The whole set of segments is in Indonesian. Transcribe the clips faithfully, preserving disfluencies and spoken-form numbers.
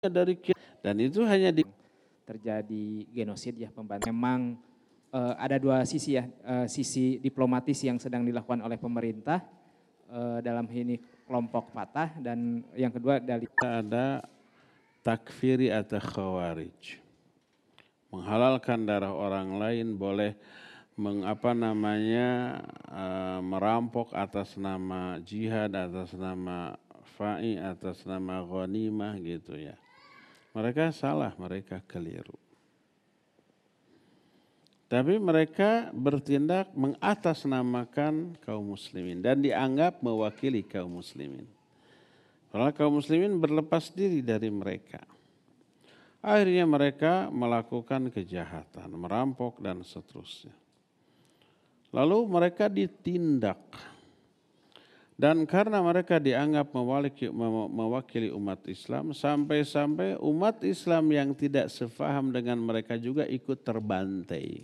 dari dan itu hanya di terjadi genosid ya pembantu. Memang uh, ada dua sisi ya, uh, sisi diplomatis yang sedang dilakukan oleh pemerintah uh, dalam ini kelompok Fatah, dan yang kedua dari ada takfiri atau khawarij, menghalalkan darah orang lain, boleh mengapa namanya uh, merampok atas nama jihad, atas nama fa'i, atas nama ghanimah gitu ya. Mereka salah, mereka keliru. Tapi mereka bertindak mengatasnamakan kaum muslimin dan dianggap mewakili kaum muslimin. Padahal kaum muslimin berlepas diri dari mereka. Akhirnya mereka melakukan kejahatan, merampok dan seterusnya. Lalu mereka ditindak. Dan karena mereka dianggap mewakili umat Islam, sampai-sampai umat Islam yang tidak sefaham dengan mereka juga ikut terbantai.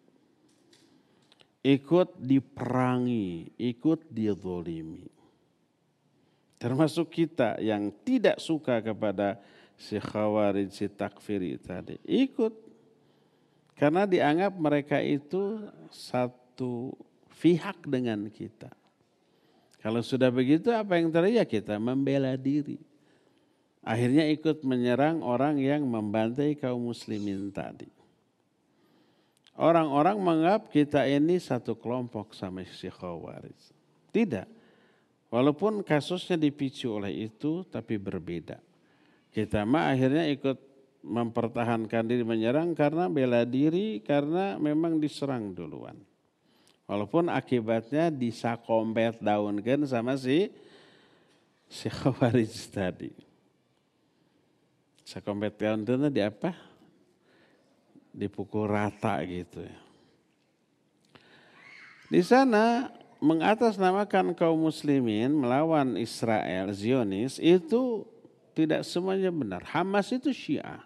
Ikut diperangi, ikut dizalimi. Termasuk kita yang tidak suka kepada si khawarij, si takfiri tadi. Ikut. Karena dianggap mereka itu satu pihak dengan kita. Kalau sudah begitu apa yang terjadi? Ya kita membela diri. Akhirnya ikut menyerang orang yang membantai kaum muslimin tadi. Orang-orang menganggap kita ini satu kelompok sama si khawarij. Tidak. Walaupun kasusnya dipicu oleh itu tapi berbeda. Kita mah akhirnya ikut mempertahankan diri menyerang karena bela diri, karena memang diserang duluan. Walaupun akibatnya disakompet daunkan sama si si khawarij tadi. Sakompet daun itu di apa? Dipukul rata gitu ya. Di sana mengatasnamakan kaum muslimin melawan Israel, Zionis, itu tidak semuanya benar. Hamas itu Syiah.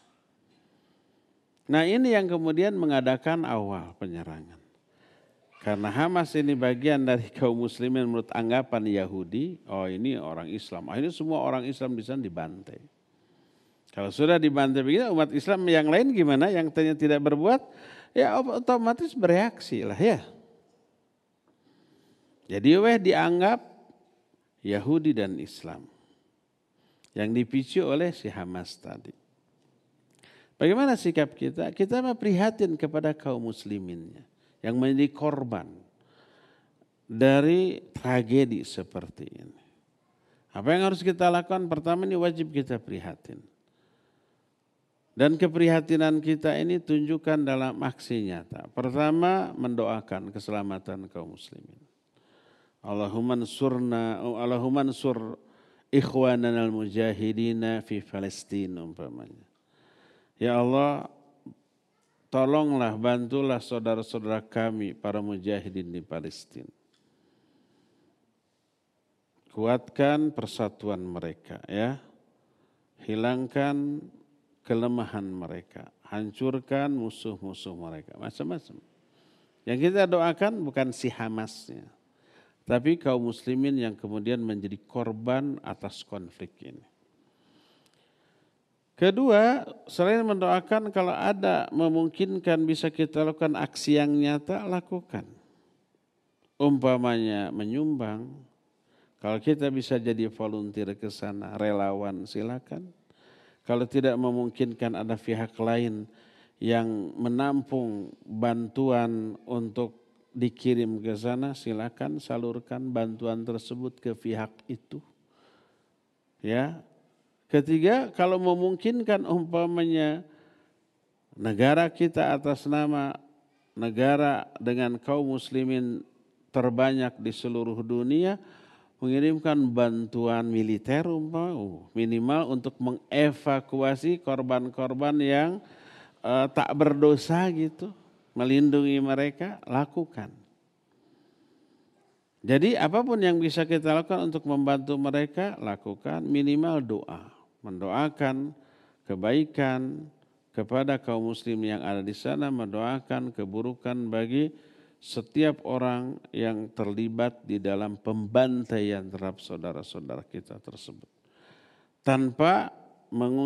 Nah ini yang kemudian mengadakan awal penyerangan. Karena Hamas ini bagian dari kaum muslimin menurut anggapan Yahudi, oh ini orang Islam. Akhirnya semua orang Islam di sana dibantai. Kalau sudah dibantai begini, umat Islam yang lain gimana? Yang ternyata tidak berbuat, ya otomatis bereaksi lah ya. Jadi weh dianggap Yahudi dan Islam yang dipicu oleh si Hamas tadi. Bagaimana sikap kita? Kita prihatin kepada kaum musliminnya yang menjadi korban dari tragedi seperti ini. Apa yang harus kita lakukan? Pertama ini wajib kita prihatin. Dan keprihatinan kita ini tunjukkan dalam aksi nyata. Pertama mendoakan keselamatan kaum muslimin. Allahumma ansurna, Allahumma ansur ikhwanana al-mujahidina fi Palestina umpamanya. Ya Allah, tolonglah, bantulah saudara-saudara kami, para mujahidin di Palestina. Kuatkan persatuan mereka ya. Hilangkan kelemahan mereka. Hancurkan musuh-musuh mereka. Macam-macam. Yang kita doakan bukan si Hamasnya. Tapi kaum muslimin yang kemudian menjadi korban atas konflik ini. Kedua, selain mendoakan, kalau ada memungkinkan bisa kita lakukan aksi yang nyata, lakukan. Umpamanya menyumbang, kalau kita bisa jadi volunteer ke sana, relawan silakan. Kalau tidak memungkinkan ada pihak lain yang menampung bantuan untuk dikirim ke sana, silakan salurkan bantuan tersebut ke pihak itu. Ya. Ketiga, kalau memungkinkan umpamanya negara kita atas nama negara dengan kaum muslimin terbanyak di seluruh dunia mengirimkan bantuan militer umpamanya minimal untuk mengevakuasi korban-korban yang uh, tak berdosa gitu, melindungi mereka, lakukan. Jadi apapun yang bisa kita lakukan untuk membantu mereka, lakukan, minimal doa. Mendoakan kebaikan kepada kaum muslim yang ada di sana, mendoakan keburukan bagi setiap orang yang terlibat di dalam pembantaian terhadap saudara-saudara kita tersebut. Tanpa mengusir